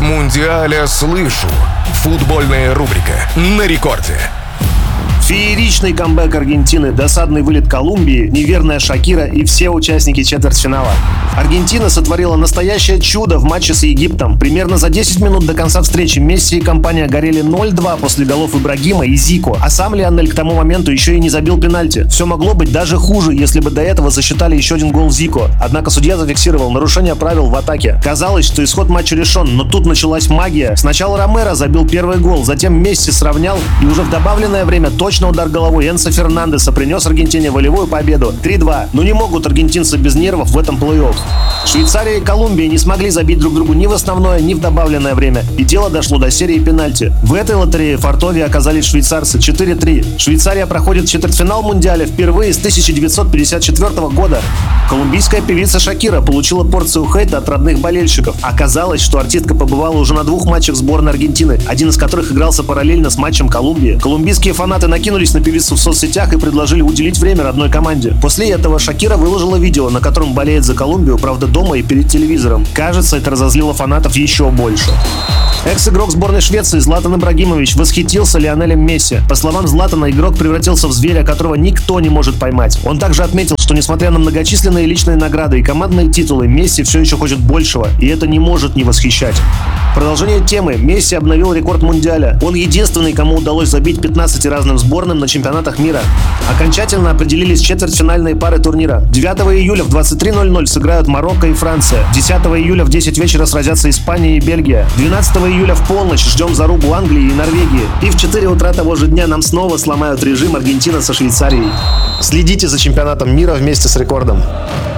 Мундиаля слышу. Футбольная рубрика на рекорде. Фееричный камбэк Аргентины, досадный вылет Колумбии, неверная Шакира и все участники четвертьфинала. Аргентина сотворила настоящее чудо в матче с Египтом. Примерно за 10 минут до конца встречи Месси и компания горели 0-2 после голов Ибрагима и Зико, а сам Лионель к тому моменту еще и не забил пенальти. Все могло быть даже хуже, если бы до этого засчитали еще один гол Зико. Однако судья зафиксировал нарушение правил в атаке. Казалось, что исход матча решен, но тут началась магия. Сначала Ромеро забил первый гол, затем Месси сравнял, и уже в добавленное время точно удар головой Энсо Фернандеса принес Аргентине волевую победу 3-2. Но не могут аргентинцы без нервов в этом плей-офф. Швейцария и Колумбия не смогли забить друг другу ни в основное, ни в добавленное время, и дело дошло до серии пенальти. В этой лотерее фартовее оказались швейцарцы 4-3. Швейцария проходит четвертьфинал Мундиаля впервые с 1954 года. Колумбийская певица Шакира получила порцию хейта от родных болельщиков. Оказалось, что артистка побывала уже на 2 матчах сборной Аргентины, один из которых игрался параллельно с матчем Колумбии. Колумбийские фанаты накинулись на певицу в соцсетях и предложили уделить время родной команде. После этого Шакира выложила видео, на котором болеет за Колумбию, правда дома и перед телевизором. Кажется, это разозлило фанатов еще больше. Экс-игрок сборной Швеции Златан Ибрагимович восхитился Лионелем Месси. По словам Златана, игрок превратился в зверя, которого никто не может поймать. Он также отметил, что несмотря на многочисленные личные награды и командные титулы, Месси все еще хочет большего, и это не может не восхищать. Продолжение темы. Месси обновил рекорд Мундиаля. Он единственный, кому удалось забить 15 разным сборным на чемпионатах мира. Окончательно определились четвертьфинальные пары турнира. 9 июля в 23:00 сыграют Марокко и Франция. 10 июля в 10 вечера сразятся Испания и Бельгия. 12 июля в полночь ждем зарубу Англии и Норвегии. И в 4 утра того же дня нам снова сломают режим Аргентина со Швейцарией. Следите за чемпионатом мира вместе с рекордом.